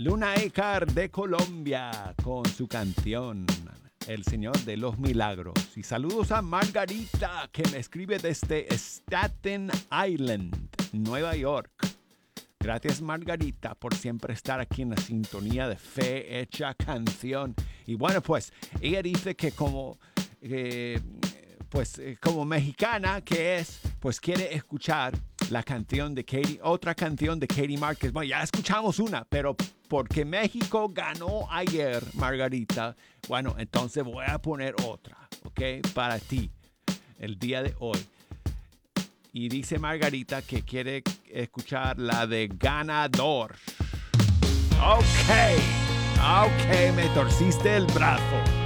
Luna Ecar de Colombia con su canción El Señor de los Milagros. Y saludos a Margarita que me escribe desde Staten Island, Nueva York. Gracias Margarita por siempre estar aquí en la sintonía de Fe Hecha Canción. Y bueno, pues ella dice que como mexicana que es, pues quiere escuchar la canción de Katie, otra canción de Katie Márquez. Bueno, ya escuchamos una, pero porque México ganó ayer, Margarita, bueno, entonces voy a poner otra, ¿ok? Para ti, el día de hoy. Y dice Margarita que quiere escuchar la de Ganador. Ok, me torciste el brazo.